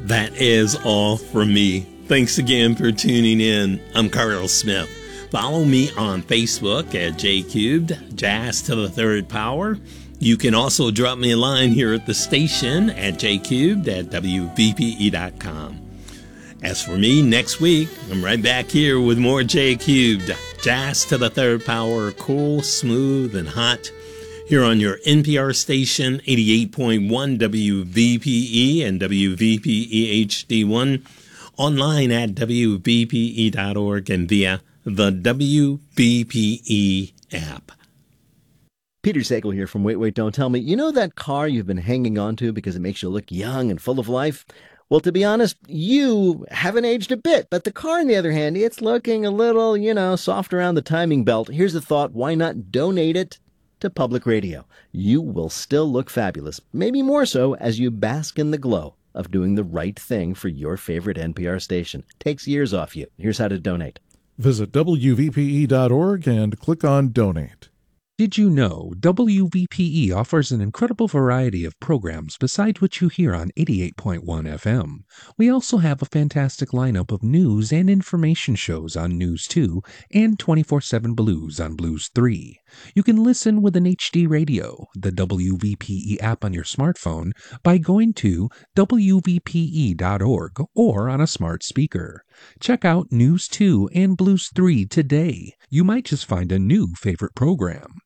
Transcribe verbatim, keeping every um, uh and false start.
That is all from me. Thanks again for tuning in. I'm Carl Smith. Follow me on Facebook at J Cubed, Jazz to the Third Power. You can also drop me a line here at the station at j cubed at w v p e dot com. As for me, next week, I'm right back here with more J Cubed, Jazz to the Third Power, cool, smooth, and hot, here on your N P R station, eighty-eight point one W V P E and W V P E H D one, online at w v p e dot org and via the W V P E app. Peter Sagal here from Wait, Wait, Don't Tell Me. You know that car you've been hanging on to because it makes you look young and full of life? Well, to be honest, you haven't aged a bit, but the car, on the other hand, it's looking a little, you know, soft around the timing belt. Here's a thought. Why not donate it to public radio? You will still look fabulous, maybe more so as you bask in the glow of doing the right thing for your favorite N P R station. Takes years off you. Here's how to donate. Visit w v p e dot org and click on Donate. Did you know W V P E offers an incredible variety of programs besides what you hear on eighty-eight point one F M? We also have a fantastic lineup of news and information shows on News two and twenty-four seven Blues on Blues three. You can listen with an H D radio, the W V P E app on your smartphone, by going to w v p e dot org or on a smart speaker. Check out News two and Blues three today. You might just find a new favorite program.